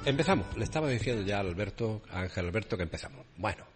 Empezamos. Le estaba diciendo ya a Ángel Alberto que empezamos. Bueno,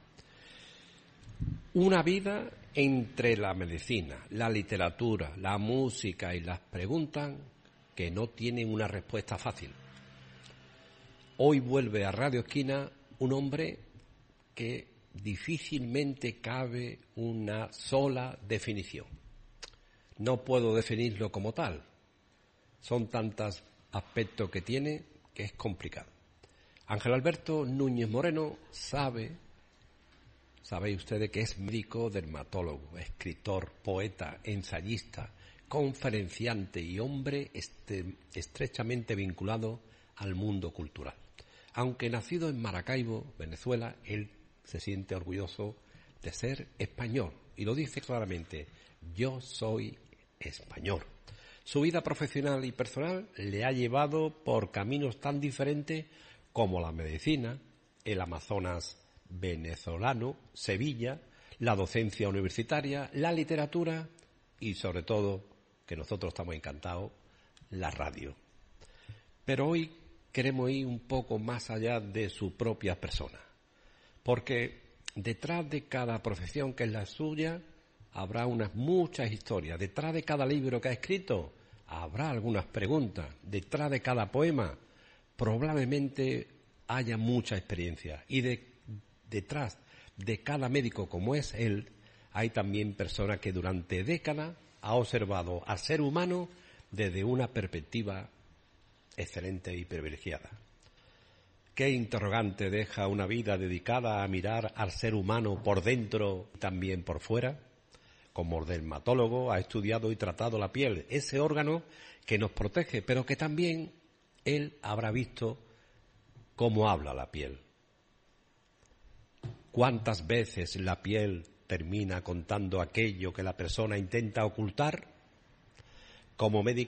una vida entre la medicina, la literatura, la música y las preguntas que no tienen una respuesta fácil. Hoy vuelve a Radio Esquina un hombre que difícilmente cabe una sola definición. No puedo definirlo como tal. Son tantos aspectos que tiene que es complicado. Ángel Alberto Núñez Moreno sabéis ustedes que es médico, dermatólogo, escritor, poeta, ensayista, conferenciante y hombre estrechamente vinculado al mundo cultural. Aunque nacido en Maracaibo, Venezuela, él se siente orgulloso de ser español y lo dice claramente: yo soy español. Su vida profesional y personal le ha llevado por caminos tan diferentes como la medicina, el Amazonas venezolano, Sevilla, la docencia universitaria, la literatura y, sobre todo, que nosotros estamos encantados, la radio. Pero hoy queremos ir un poco más allá de su propia persona, porque detrás de cada profesión que es la suya habrá muchas historias. Detrás de cada libro que ha escrito habrá algunas preguntas. Detrás de cada poema probablemente haya mucha experiencia. Y detrás de cada médico como es él, hay también personas que durante décadas ha observado al ser humano desde una perspectiva excelente y privilegiada. ¿Qué interrogante deja una vida dedicada a mirar al ser humano por dentro y también por fuera? Como dermatólogo ha estudiado y tratado la piel, ese órgano que nos protege, pero que también él habrá visto cómo habla la piel. ¿Cuántas veces la piel termina contando aquello que la persona intenta ocultar? Como médico